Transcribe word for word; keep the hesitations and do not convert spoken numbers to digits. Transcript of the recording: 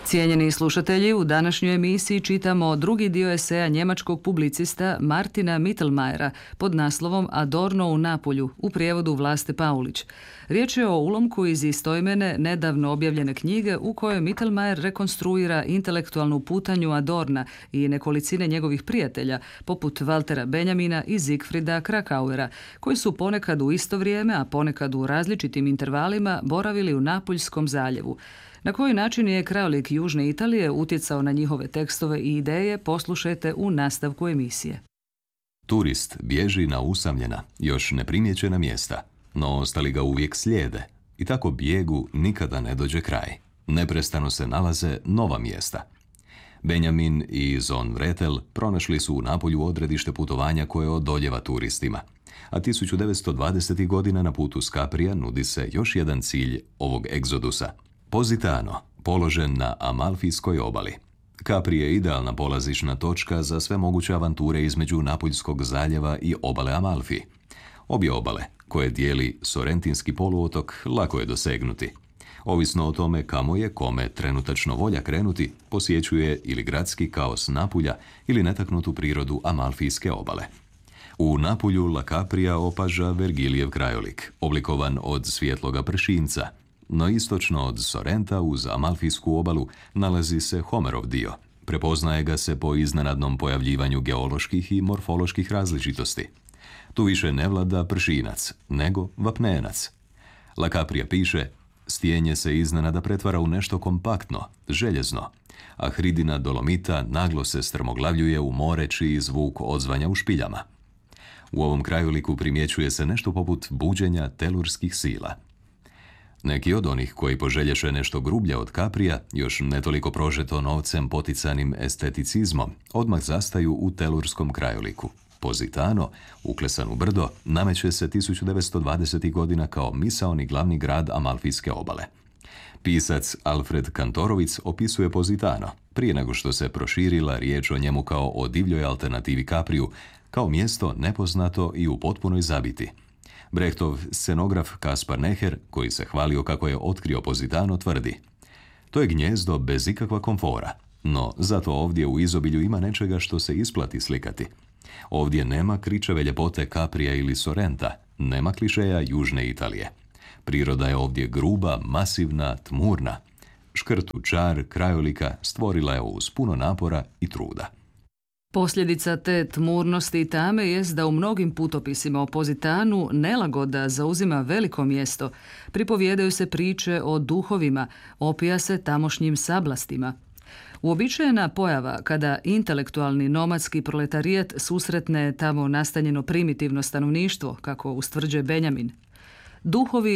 Cijenjeni slušatelji, u današnjoj emisiji čitamo drugi dio eseja njemačkog publicista Martina Mittelmayera pod naslovom Adorno u Napulju, u prijevodu Vlaste Paulić. Riječ je o ulomku iz istoimene, nedavno objavljene knjige u kojoj Mittelmayer rekonstruira intelektualnu putanju Adorna i nekolicine njegovih prijatelja, poput Waltera Benjamina i Siegfrieda Krakauera, koji su ponekad u isto vrijeme, a ponekad u različitim intervalima boravili u Napuljskom zaljevu. Na koji način je krajolik Južne Italije utjecao na njihove tekstove i ideje, poslušajte u nastavku emisije. Turist bježi na usamljena, još neprimjećena mjesta, no ostali ga uvijek slijede i tako bijegu nikada ne dođe kraj. Neprestano se nalaze nova mjesta. Benjamin i Zon Vretel pronašli su u Napulju odredište putovanja koje odoljeva turistima, a tisuću devetsto dvadesetih godina na putu s Caprija nudi se još jedan cilj ovog egzodusa. Positano, položen na Amalfijskoj obali. Capri je idealna polazišna točka za sve moguće avanture između Napuljskog zaljeva i obale Amalfi. Obje obale, koje dijeli Sorrentinski poluotok, lako je dosegnuti. Ovisno o tome kamo je kome trenutačno volja krenuti, posjećuje ili gradski kaos Napulja ili netaknutu prirodu Amalfijske obale. U Napulju La Caprija opaža Vergilijev krajolik, oblikovan od svjetloga pršinca, no istočno od Sorrenta uz Amalfijsku obalu nalazi se Homerov dio. Prepoznaje ga se po iznenadnom pojavljivanju geoloških i morfoloških različitosti. Tu više ne vlada pršinac, nego vapnenac. La Caprija piše: stijenje se iznenada pretvara u nešto kompaktno, željezno, a hridina dolomita naglo se strmoglavljuje u more čiji zvuk odzvanja u špiljama. U ovom krajoliku primjećuje se nešto poput buđenja telurskih sila. Neki od onih koji poželješe nešto grublje od Caprija, još ne toliko prožeto novcem poticanim esteticizmom, odmah zastaju u telurskom krajoliku. Positano, uklesan u brdo, nameće se tisuću devetsto dvadesetih godina kao misaoni glavni grad Amalfijske obale. Pisac Alfred Kantorovic opisuje Positano, prije nego što se proširila riječ o njemu kao o divljoj alternativi Capriju, kao mjesto nepoznato i u potpunoj zabiti. Brechtov scenograf Kaspar Neher, koji se hvalio kako je otkrio Positano, tvrdi: to je gnjezdo bez ikakva komfora, no zato ovdje u izobilju ima nečega što se isplati slikati. Ovdje nema kričave ljepote Caprija ili Sorrenta, nema klišeja Južne Italije. Priroda je ovdje gruba, masivna, tmurna. Škrtu čar krajolika stvorila je uz puno napora i truda. Posljedica te tmurnosti i tame jest da u mnogim putopisima o Positanu nelagoda zauzima veliko mjesto. Pripovijedaju se priče o duhovima, opija se tamošnjim sablastima. Uobičajena pojava kada intelektualni nomadski proletarijat susretne tamo nastanjeno primitivno stanovništvo, kako ustvrđuje Benjamin. Duhovi